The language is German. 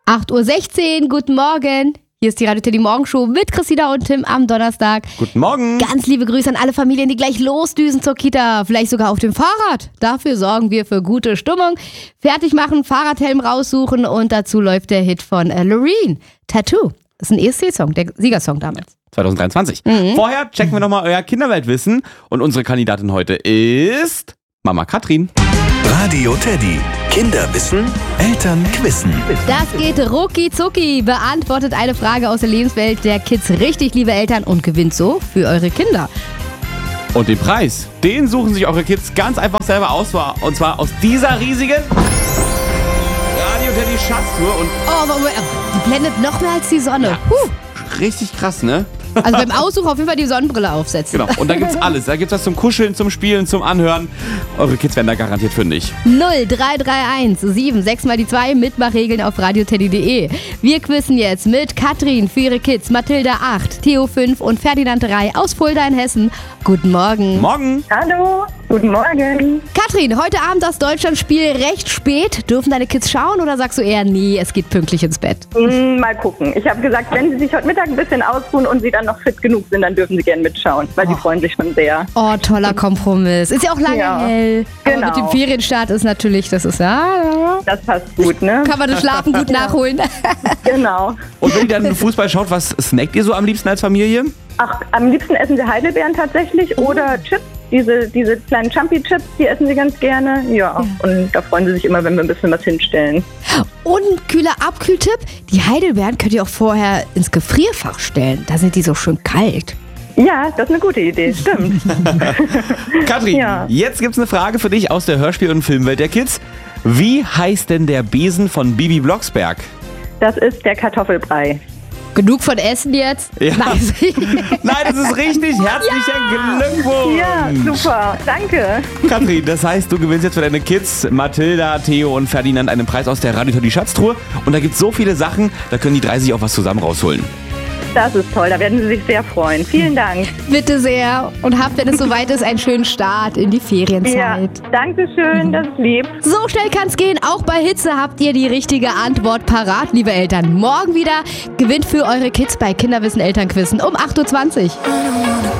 8:16 Uhr, guten Morgen. Hier ist die Radio Teddy Morgenshow mit Christina und Tim am Donnerstag. Guten Morgen. Ganz liebe Grüße an alle Familien, die gleich losdüsen zur Kita. Vielleicht sogar auf dem Fahrrad. Dafür sorgen wir für gute Stimmung. Fertig machen, Fahrradhelm raussuchen und dazu läuft der Hit von Loreen, Tattoo. Das ist ein ESC-Song, der Siegersong damals. 2023. Vorher checken wir nochmal euer Kinderweltwissen. Und unsere Kandidatin heute ist Mama Katrin. Radio Teddy. Kinderwissen, Eltern quissen. Das geht rucki zucki. Beantwortet eine Frage aus der Lebenswelt der Kids richtig, liebe Eltern, und gewinnt so für eure Kinder. Und den Preis, den suchen sich eure Kids ganz einfach selber aus. Und zwar aus dieser riesigen Radio Teddy Schatztruhe. Und Die blendet noch mehr als die Sonne. richtig krass, ne? Also beim Aussuchen auf jeden Fall die Sonnenbrille aufsetzen. Genau, und da gibt's alles. Da gibt's was zum Kuscheln, zum Spielen, zum Anhören. Eure Kids werden da garantiert fündig. 0331 76 mal die 2 Mitmachregeln auf radioteddy.de. Wir quizzen jetzt mit Katrin für ihre Kids, Mathilda 8, Theo 5 und Ferdinand 3 aus Fulda in Hessen. Guten Morgen. Morgen. Hallo, guten Morgen. Katrin, heute Abend das Deutschlandspiel recht spät. Dürfen deine Kids schauen oder sagst du eher, nee, es geht pünktlich ins Bett? Mal gucken. Ich habe gesagt, wenn sie sich heute Mittag ein bisschen ausruhen und sie dann noch fit genug sind, dann dürfen sie gerne mitschauen, weil sie freuen sich schon sehr. Oh, toller Kompromiss. Ist ja auch lange hell. Aber Genau. mit dem Ferienstart ist natürlich, das ist ja. Das passt gut, ne? Kann man das Schlafen gut nachholen. Genau. Und wenn ihr dann Fußball schaut, was snackt ihr so am liebsten als Familie? Ach, am liebsten essen sie Heidelbeeren tatsächlich oder Chips. Diese kleinen Jumpy-Chips, die essen sie ganz gerne. Ja, und da freuen sie sich immer, wenn wir ein bisschen was hinstellen. Und ein kühler Abkühltipp, die Heidelbeeren könnt ihr auch vorher ins Gefrierfach stellen. Da sind die so schön kalt. Ja, das ist eine gute Idee, stimmt. Katrin, Ja. jetzt gibt's eine Frage für dich aus der Hörspiel- und Filmwelt der Kids. Wie heißt denn der Besen von Bibi Blocksberg? Das ist der Kartoffelbrei. Genug von Essen jetzt? Ja. Nein. Nein, das ist richtig. Herzlichen Glückwunsch. Ja, super. Danke. Katrin, das heißt, du gewinnst jetzt für deine Kids, Mathilda, Theo und Ferdinand, einen Preis aus der Radio Teddy Schatztruhe. Und da gibt's so viele Sachen, da können die 30 auch was zusammen rausholen. Das ist toll, da werden sie sich sehr freuen. Vielen Dank. Bitte sehr. Und habt, wenn es soweit ist, einen schönen Start in die Ja, Ferienzeit. danke schön, das ist lieb. So schnell kann's gehen. Auch bei Hitze habt ihr die richtige Antwort parat, liebe Eltern. Morgen wieder gewinnt für eure Kids bei Kinderwissen Elternquizzen um 8:20 Uhr.